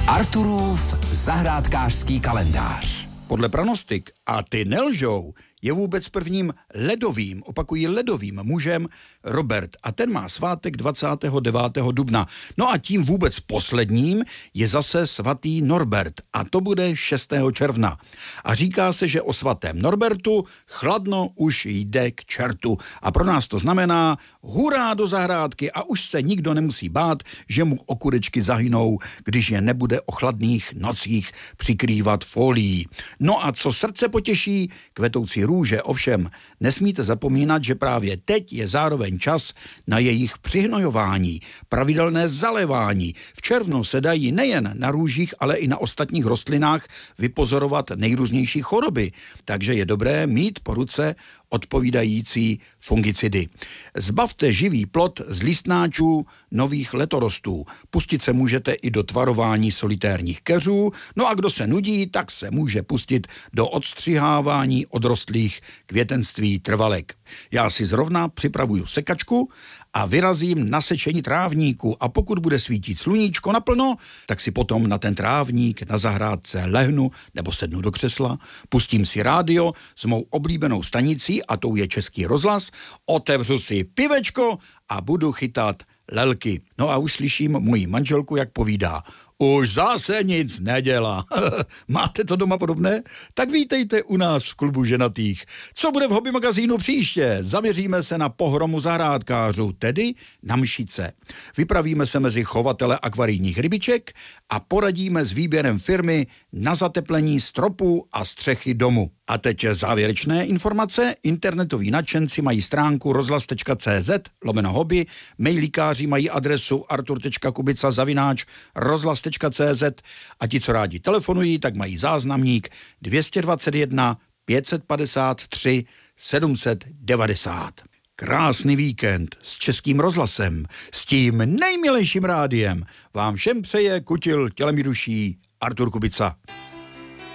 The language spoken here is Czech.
Arturův zahrádkářský kalendář. Podle pranostik, a ty nelžou, je vůbec prvním ledovým mužem Robert a ten má svátek 29. dubna. No a tím vůbec posledním je zase svatý Norbert a to bude 6. června. A říká se, že o svatém Norbertu chladno už jde k čertu a pro nás to znamená hurá do zahrádky a už se nikdo nemusí bát, že mu okurečky zahynou, když je nebude o chladných nocích přikrývat folií. No a co srdce potěší, kvetoucí růže, ovšem nesmíte zapomínat, že právě teď je zároveň čas na jejich přihnojování, pravidelné zalévání. V červnu se dají nejen na růžích, ale i na ostatních rostlinách vypozorovat nejrůznější choroby, takže je dobré mít po ruce odpovídající fungicidy. Zbavte živý plod z listnáčů nových letorostů. Pustit se můžete i do tvarování solitérních keřů, no a kdo se nudí, tak se může pustit do odstřihávání odrostlých květenství trvalek. Já si zrovna připravuju sekačku a vyrazím na sečení trávníku a pokud bude svítit sluníčko naplno, tak si potom na ten trávník na zahrádce lehnu nebo sednu do křesla, pustím si rádio s mou oblíbenou stanicí a tou je Český rozhlas, otevřu si pivečko a budu chytat lelky. No a už slyším moji manželku, jak povídá. Už zase nic nedělá. Máte to doma podobné? Tak vítejte u nás v klubu ženatých. Co bude v hobby magazínu příště? Zaměříme se na pohromu zahrádkářů, tedy na mšice. Vypravíme se mezi chovatele akvarijních rybiček a poradíme s výběrem firmy na zateplení stropů a střechy domu. A teď závěrečné informace. Internetoví nadšenci mají stránku rozhlas.cz/hobby, mailíkáři mají adresu artur.kubica@rozhlas.cz a ti, co rádi telefonují, tak mají záznamník 221 553 790. Krásný víkend s Českým rozhlasem, s tím nejmilejším rádiem vám všem přeje kutil tělem i duší Artur Kubica.